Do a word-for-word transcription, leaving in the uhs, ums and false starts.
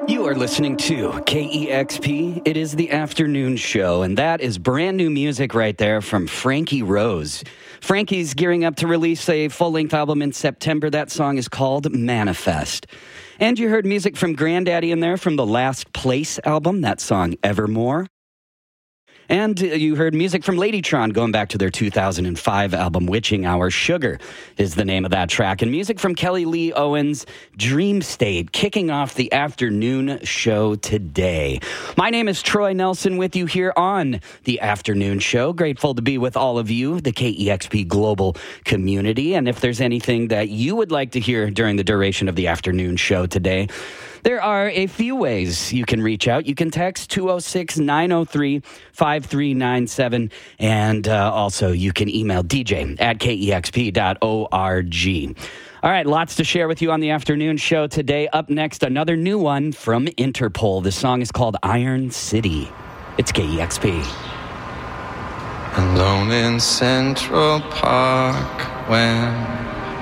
You are listening to K E X P. It is the afternoon show, and that is brand new music right there from Frankie Rose. Frankie's gearing up to release a full-length album in September. That song is called Manifest. And you heard music from Grandaddy in there from the Last Place album, that song Evermore. And you heard music from Ladytron going back to their two thousand five album, Witching Hour. Sugar is the name of that track. And music from Kelly Lee Owens, Dream State, kicking off the afternoon show today. My name is Troy Nelson with you here on the afternoon show. Grateful to be with all of you, the K E X P global community. And if there's anything that you would like to hear during the duration of the afternoon show today, there are a few ways you can reach out. You can text two oh six, nine oh three, five three nine seven, and uh, also you can email D J at K E X P dot org. All right, lots to share with you on the afternoon show today. Up next, another new one from Interpol. The song is called Iron City. It's K E X P. Alone in Central Park when